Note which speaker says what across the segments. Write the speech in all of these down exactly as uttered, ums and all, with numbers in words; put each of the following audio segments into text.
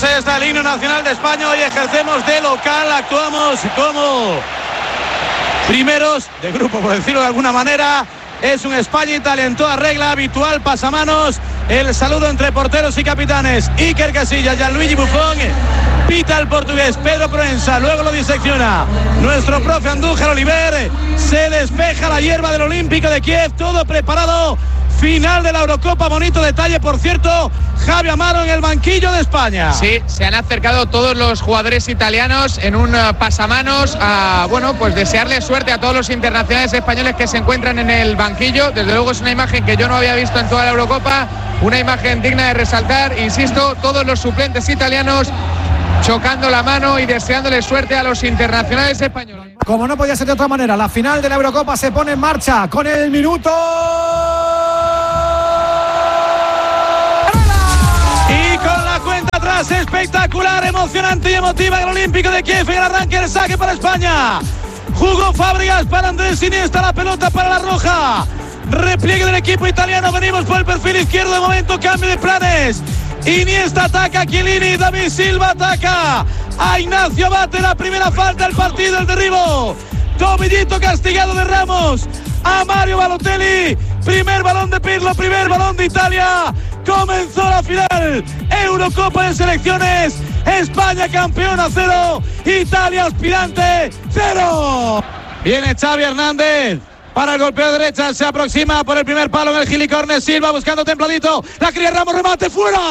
Speaker 1: Pues ahí está el himno nacional de España. Hoy ejercemos de local, actuamos como primeros de grupo, por decirlo de alguna manera. Es un España-Italia en toda regla, habitual, pasamanos. El saludo entre porteros y capitanes. Iker Casillas, Gianluigi Buffon. Pita el portugués Pedro Proenza, luego lo disecciona nuestro profe Andújar Oliver. Se despeja la hierba del Olímpico de Kiev, todo preparado. Final de la Eurocopa, bonito detalle, por cierto, Javi Amaro en el banquillo de España.
Speaker 2: Sí, se han acercado todos los jugadores italianos en un uh, pasamanos a, bueno, pues desearle suerte a todos los internacionales españoles que se encuentran en el banquillo. Desde luego es una imagen que yo no había visto en toda la Eurocopa, una imagen digna de resaltar, insisto, todos los suplentes italianos chocando la mano y deseándole suerte a los internacionales españoles.
Speaker 3: Como no podía ser de otra manera, la final de la Eurocopa se pone en marcha con el minuto...
Speaker 1: Espectacular, emocionante y emotiva el Olímpico de Kiev en el arranque del saque para España. Jugó Fábregas para Andrés Iniesta, la pelota para la roja. Repliegue del equipo italiano, venimos por el perfil izquierdo de momento, cambio de planes. Iniesta ataca a Chiellini, David Silva ataca a Ignacio Abate, la primera falta del partido, el derribo. Tobillito castigado de Ramos a Mario Balotelli. Primer balón de Pirlo, primer balón de Italia. Comenzó la final, Eurocopa de selecciones. España campeona cero, Italia aspirante cero. Viene Xavi Hernández para el golpeo de derecha, se aproxima por el primer palo en el gilicorne. Silva buscando templadito, la cría Ramos, remate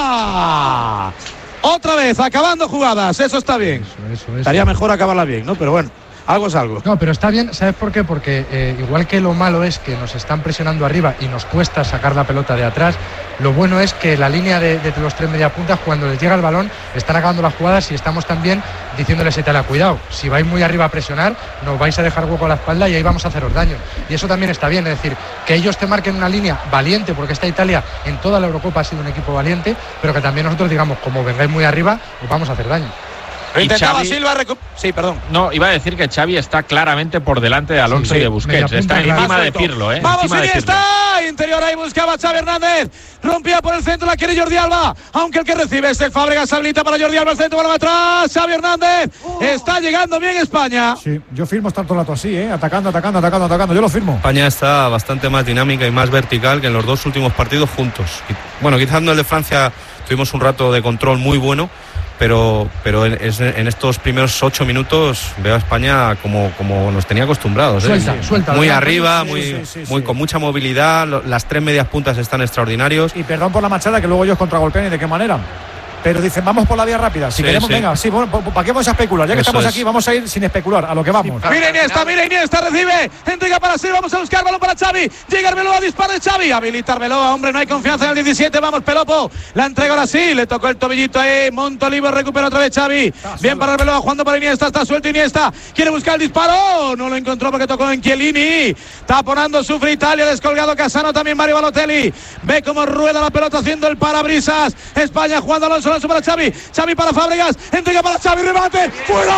Speaker 1: fuera. Otra vez acabando jugadas, eso está bien. Eso, eso, eso. Estaría mejor acabarla bien, ¿no? Pero bueno, algo es algo.
Speaker 4: No, pero está bien, ¿sabes por qué? Porque eh, igual que lo malo es que nos están presionando arriba y nos cuesta sacar la pelota de atrás, lo bueno es que la línea de, de los tres mediapuntas, cuando les llega el balón, están acabando las jugadas y estamos también diciéndoles a Italia, cuidado, si vais muy arriba a presionar, nos vais a dejar hueco a la espalda y ahí vamos a haceros daño. Y eso también está bien, es decir, que ellos te marquen una línea valiente, porque esta Italia en toda la Eurocopa ha sido un equipo valiente, pero que también nosotros digamos, como vengáis muy arriba, os vamos a hacer daño.
Speaker 1: Intentaba Xavi, Silva recu- Sí, perdón.
Speaker 5: No, iba a decir que Xavi está claramente por delante de Alonso sí, y de Busquets. Está encima claro. de Pirlo, ¿eh?
Speaker 1: Vamos,
Speaker 5: encima
Speaker 1: Iniesta. Interior ahí buscaba Xavi Hernández. Rompía por el centro, la quiere Jordi Alba. Aunque el que recibe es el Fábregas, habilita para Jordi Alba. El centro, balón atrás. Xavi Hernández. Oh. Está llegando bien España.
Speaker 3: Sí, yo firmo estar todo el rato así, ¿eh? Atacando, atacando, atacando, atacando. Yo lo firmo.
Speaker 6: España está bastante más dinámica y más vertical que en los dos últimos partidos juntos. Bueno, quizás no el de Francia tuvimos un rato de control muy bueno. Pero, pero en, en estos primeros ocho minutos veo a España como, como nos tenía acostumbrados, ¿eh?
Speaker 3: Suelta, suelta.
Speaker 6: Muy arriba,
Speaker 3: sí,
Speaker 6: muy,
Speaker 3: sí, sí,
Speaker 6: muy
Speaker 3: sí.
Speaker 6: con mucha movilidad. Las tres medias puntas están extraordinarios.
Speaker 3: Y perdón por la machada, que luego ellos contragolpean y de qué manera. Pero dicen, vamos por la vía rápida. Si sí, queremos, sí. venga, sí, bueno, ¿para qué vamos a especular? Ya que Eso estamos es. aquí, vamos a ir sin especular, a lo que vamos.
Speaker 1: Mira Iniesta, mira Iniesta, recibe, entrega para Silva, vamos a buscar balón para Xavi. Llega Arbeloa, dispara de Xavi, habilita Arbeloa, hombre, no hay confianza en el diecisiete, vamos Pelopo, la entrega ahora sí, le tocó el tobillito ahí, Montolivo, recupera otra vez Xavi. Bien para Arbeloa, jugando para Iniesta, está suelto Iniesta, quiere buscar el disparo, no lo encontró porque tocó en Chiellini. Taponando, sufre Italia, descolgado Casano, también Mario Balotelli. Ve cómo rueda la pelota haciendo el parabrisas. España jugando Alonso, Alonso para Xavi. Xavi para Fábregas, entrega para Xavi, remate, ¡fuera!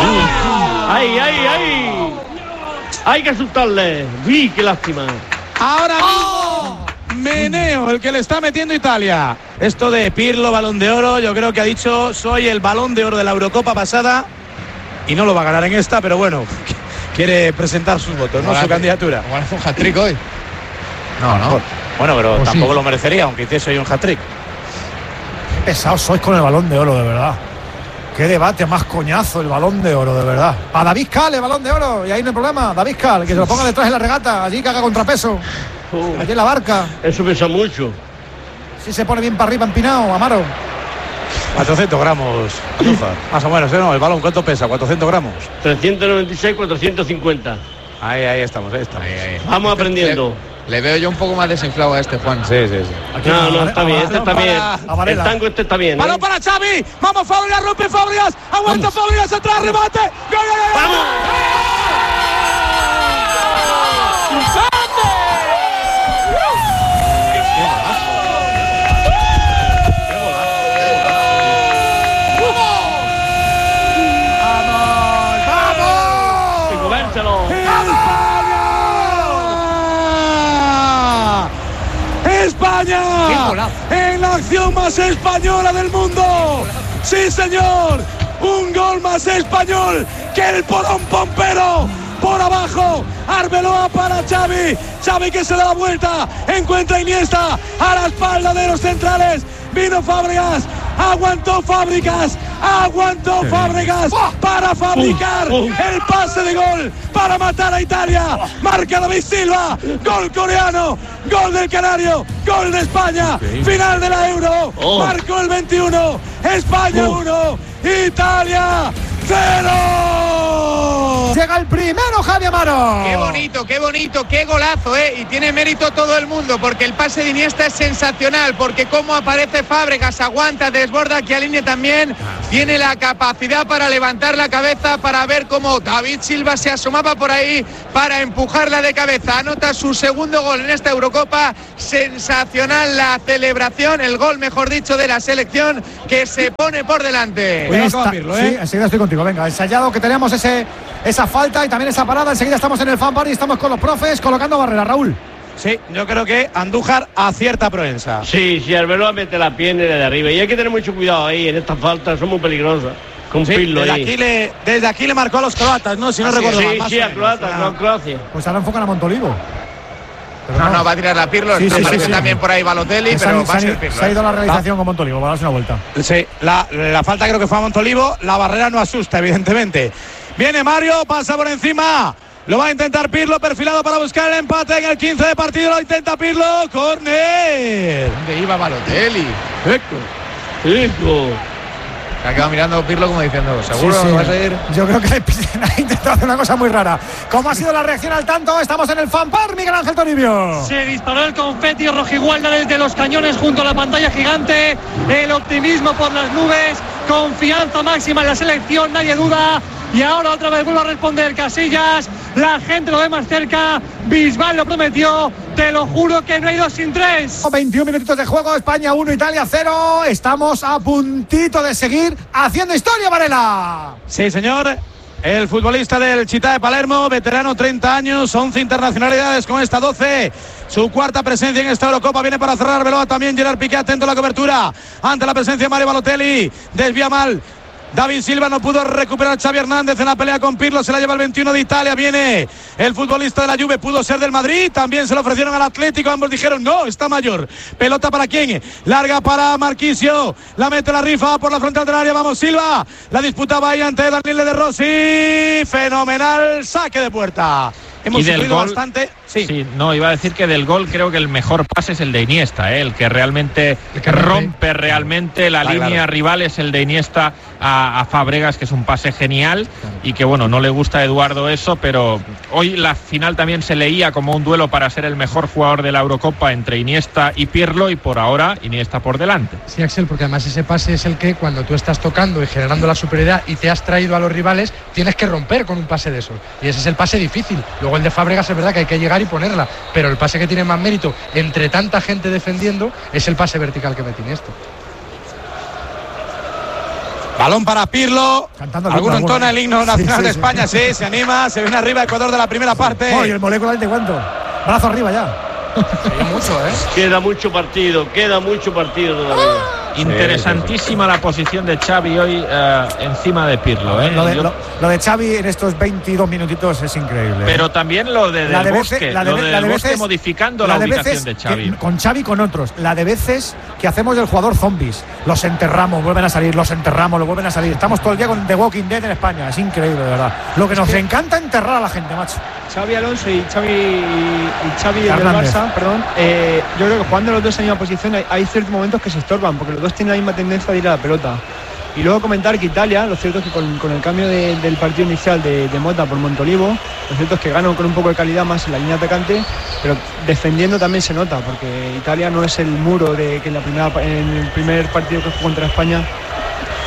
Speaker 7: ¡Ay, ay, ay! Hay que asustarle. ¡Uy, qué lástima!
Speaker 1: Ahora mismo, meneo el que le está metiendo Italia. Esto de Pirlo, balón de oro, yo creo que ha dicho, soy el balón de oro de la Eurocopa pasada y no lo va a ganar en esta, pero bueno, quiere presentar sus votos, no su candidatura.
Speaker 2: Igual hace un hat-trick hoy. No, no.
Speaker 1: Bueno, pero
Speaker 3: pues
Speaker 1: tampoco
Speaker 3: sí.
Speaker 1: lo merecería, aunque hiciese hoy un hat-trick.
Speaker 3: Pesados sois con el balón de oro, de verdad. Qué debate más coñazo el balón de oro, de verdad. A David Cal, el balón de oro, y ahí no hay problema. David Cal, que se lo ponga detrás en la regata, allí que haga contrapeso. Uh, allí en la barca.
Speaker 7: Eso pesa mucho.
Speaker 3: Sí se pone bien para arriba, empinado, Amaro.
Speaker 1: cuatrocientos gramos, más o menos, ¿eh? No, el balón, ¿cuánto pesa? cuatrocientos gramos.
Speaker 7: trescientos noventa y seis, cuatrocientos cincuenta.
Speaker 1: Ahí, ahí estamos, ahí estamos. Ahí, ahí.
Speaker 7: Vamos aprendiendo.
Speaker 2: Le, le veo yo un poco más desinflado a este, Juan.
Speaker 1: Sí, sí, sí.
Speaker 7: Aquí no, no, está bien, este está bien. El tango este está bien.
Speaker 1: Balón para Xavi. Vamos, Fábregas, rompe Fábregas. Aguanta Fábregas atrás, remate. ¡Gol, gol, gol! ¡Vamos! España en la acción más española del mundo. Sí, señor, un gol más español que el Porón Pompero. Por abajo, Arbeloa para Xavi. Xavi que se da la vuelta, encuentra a Iniesta a la espalda de los centrales. Vino Fábregas, aguantó Fábregas, aguantó Fábregas para fabricar el pase de gol, para matar a Italia. Marca David Silva, gol coreano, gol del Canario, gol de España. Final de la Euro, marcó el veintiuno, España uno, Italia cero.
Speaker 3: Llega el primero, Javi Amaro.
Speaker 2: Qué bonito, qué bonito, qué golazo, ¿eh? Y tiene mérito todo el mundo, porque el pase de Iniesta es sensacional, porque cómo aparece Fábregas, aguanta, desborda, Chiellini también tiene la capacidad para levantar la cabeza, para ver cómo David Silva se asomaba por ahí para empujarla de cabeza. Anota su segundo gol en esta Eurocopa. Sensacional la celebración, el gol, mejor dicho, de la selección, que se pone por delante.
Speaker 3: Oye, está, Pirlo, ¿eh? Sí, enseguida estoy contigo. Venga, ensayado que tenemos ese, esa falta y también esa parada. Enseguida estamos en el fan bar y estamos con los profes colocando barrera. Raúl.
Speaker 1: Sí, yo creo que Andújar acierta a Proensa.
Speaker 7: Sí, sí, Arbeloa mete la pierna de arriba. Y hay que tener mucho cuidado ahí en estas faltas, son muy peligrosas. Con
Speaker 1: sí,
Speaker 7: Pirlo
Speaker 1: desde
Speaker 7: ahí.
Speaker 1: Aquí le, desde aquí le marcó a los croatas, ¿no? Si no
Speaker 7: sí,
Speaker 1: recuerdo
Speaker 7: sí,
Speaker 1: mal. Más
Speaker 7: sí, a croatas, no a Croacia.
Speaker 3: Pues ahora enfocan a Montolivo.
Speaker 2: No, no, no, va a tirar la Pirlo. Sí, sí, sí, sí. También por ahí Balotelli,
Speaker 3: se
Speaker 2: pero
Speaker 3: ha,
Speaker 2: va a ser Pirlo.
Speaker 3: Se ha ido la realización con Montolivo, va a darse una vuelta.
Speaker 1: Sí, la, la falta creo que fue a Montolivo. La barrera no asusta, evidentemente. Viene Mario, pasa por encima. Lo va a intentar Pirlo, perfilado para buscar el empate en el quince de partido. Lo intenta Pirlo, córner.
Speaker 2: ¿Dónde iba Balotelli?
Speaker 7: Eco, eco.
Speaker 2: Se ha quedado mirando Pirlo como diciendo, ¿seguro
Speaker 3: sí, sí.
Speaker 2: vas a ir?
Speaker 3: Yo creo que ha intentado hacer una cosa muy rara. ¿Cómo ha sido la reacción al tanto? Estamos en el fanpar, Miguel Ángel Toribio.
Speaker 8: Se disparó el confeti rojigualda desde los cañones junto a la pantalla gigante. El optimismo por las nubes, confianza máxima en la selección, nadie duda. Y ahora otra vez vuelve a responder Casillas. La gente lo ve más cerca. Bisbal lo prometió. Te lo juro que no hay dos sin tres.
Speaker 3: veintiún minutitos de juego. España uno, Italia cero. Estamos a puntito de seguir haciendo historia, Varela.
Speaker 1: Sí, señor. El futbolista del Città de Palermo, veterano, treinta años, once internacionalidades con esta doce. Su cuarta presencia en esta Eurocopa. Viene para cerrar Arbeloa también. Gerard Piqué atento a la cobertura. Ante la presencia de Mario Balotelli. Desvía mal. David Silva, no pudo recuperar Xavi Hernández en la pelea con Pirlo, se la lleva el veintiuno de Italia. Viene el futbolista de la Juve, pudo ser del Madrid, también se lo ofrecieron al Atlético, ambos dijeron no, está mayor. Pelota para quién, larga para Marquisio, la mete la rifa por la frontal del área, vamos Silva, la disputaba ahí ante Daniele De Rossi, fenomenal, saque de puerta. Hemos sufrido bastante. Sí.
Speaker 5: sí, no, iba a decir que del gol creo que el mejor pase es el de Iniesta, ¿eh? el que realmente el que rompe realmente la ah, línea claro. rival es el de Iniesta a, a Fábregas, que es un pase genial claro. y que bueno, no le gusta a Eduardo eso, pero hoy la final también se leía como un duelo para ser el mejor jugador de la Eurocopa entre Iniesta y Pirlo y por ahora Iniesta por delante.
Speaker 4: Sí, Axel, porque además ese pase es el que cuando tú estás tocando y generando la superioridad y te has traído a los rivales, tienes que romper con un pase de esos y ese es el pase difícil. Luego el de Fábregas es verdad que hay que llegar y ponerla, pero el pase que tiene más mérito entre tanta gente defendiendo es el pase vertical que mete Iniesta.
Speaker 1: Balón para Pirlo. Cantando alguno entona el himno nacional sí, sí, de España, sí. sí, se anima, se viene arriba Ecuador de la primera parte.
Speaker 3: Oh, y el molécula de cuánto. Brazo arriba ya.
Speaker 2: Sí, mucho, ¿eh?
Speaker 7: Queda mucho partido, queda mucho partido todavía.
Speaker 5: Interesantísima la posición de Xavi hoy uh, encima de Pirlo, ¿eh?
Speaker 3: Lo de,
Speaker 5: Yo...
Speaker 3: lo, lo de Xavi en estos veintidós minutitos es increíble.
Speaker 5: Pero también lo de, del de
Speaker 3: veces,
Speaker 5: Bosque,
Speaker 3: la de,
Speaker 5: lo de
Speaker 3: la de
Speaker 5: Bosque
Speaker 3: veces,
Speaker 5: modificando la,
Speaker 3: la de
Speaker 5: ubicación
Speaker 3: veces
Speaker 5: de Xavi.
Speaker 3: Que, con Xavi con otros. La de veces que hacemos del jugador zombies. Los enterramos, vuelven a salir, los enterramos, los vuelven a salir. Estamos todo el día con The Walking Dead en España. Es increíble, de verdad. Lo que nos encanta enterrar a la gente, macho.
Speaker 9: Xavi Alonso y Xavi y Xavi del Barça, perdón, eh, yo creo que jugando los dos en la misma posición hay, hay ciertos momentos que se estorban porque los dos tienen la misma tendencia de ir a la pelota. Y luego comentar que Italia, lo cierto es que con, con el cambio de, del partido inicial de, de Mota por Montolivo, lo cierto es que ganan con un poco de calidad más en la línea atacante, pero defendiendo también se nota porque Italia no es el muro de que en, la primera, en el primer partido que jugó contra España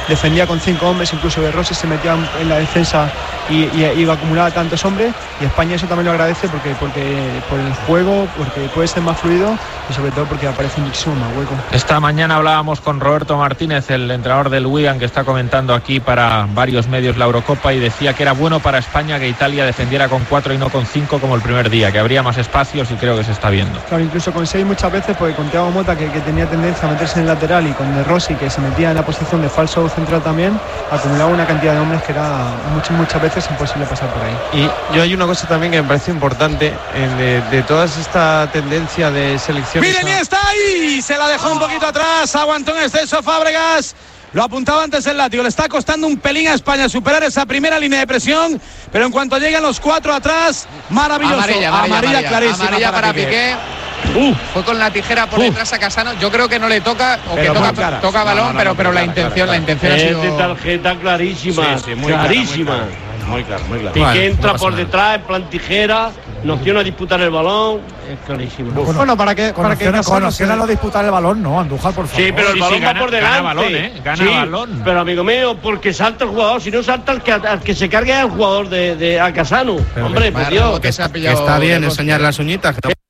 Speaker 9: defendía con cinco hombres, incluso De Rossi se metía en la defensa y, y iba a acumular tantos hombres, y España eso también lo agradece porque, porque por el juego, porque puede ser más fluido y sobre todo porque aparece muchísimo más hueco.
Speaker 5: Esta mañana hablábamos con Roberto Martínez, el entrenador del Wigan, que está comentando aquí para varios medios la Eurocopa, y decía que era bueno para España que Italia defendiera con cuatro y no con cinco como el primer día, que habría más espacios, y creo que se está viendo.
Speaker 9: Claro, incluso con seis muchas veces, porque con Thiago Motta que, que tenía tendencia a meterse en el lateral, y con De Rossi que se metía en la posición de falso central también, acumulaba una cantidad de hombres que era muchas, muchas veces imposible pasar por ahí.
Speaker 10: Y yo hay una cosa también que me parece importante en de, de toda esta tendencia de selección.
Speaker 1: Miren, y está ahí, se la dejó un poquito atrás, aguantó en exceso Fábregas. Lo apuntaba antes el látigo, le está costando un pelín a España superar esa primera línea de presión, pero en cuanto llegan los cuatro atrás, maravilloso.
Speaker 2: Amarilla, amarilla, amarilla, amarilla
Speaker 1: clarísima
Speaker 2: amarilla para, para Piqué. Uh, Fue con la tijera por uh, detrás a Casano. Yo creo que no le toca, o que toca, toca balón, no, no, no, pero, pero la intención, la intención
Speaker 7: es
Speaker 2: ha sido...
Speaker 7: de tarjeta clarísima, sí, sí, muy clarísima.
Speaker 6: Clara, muy claro, muy claro.
Speaker 7: Piqué
Speaker 6: Bueno,
Speaker 7: entra
Speaker 6: no
Speaker 7: por
Speaker 6: nada.
Speaker 7: detrás, en plan tijera, nos tiene a disputar el balón, es clarísimo.
Speaker 3: Bueno,
Speaker 9: Bueno, para que para que
Speaker 3: con, con opción a no disputar el balón, no, Andújar, por favor.
Speaker 7: Sí, pero el
Speaker 5: Sí,
Speaker 7: balón
Speaker 5: sí,
Speaker 7: va
Speaker 5: gana-
Speaker 7: por
Speaker 5: gana
Speaker 7: delante.
Speaker 5: balón, ¿eh? Gana
Speaker 7: Sí,
Speaker 5: balón.
Speaker 7: pero amigo mío, porque salta el jugador, si no salta el que, al que se cargue al jugador de, de a Casano.
Speaker 6: Pero
Speaker 7: Hombre,
Speaker 6: que-
Speaker 7: por
Speaker 2: Vaya
Speaker 7: Dios.
Speaker 2: rebote se ha
Speaker 6: Que
Speaker 2: pillado
Speaker 6: está bien
Speaker 2: de
Speaker 6: enseñar las uñitas. Que no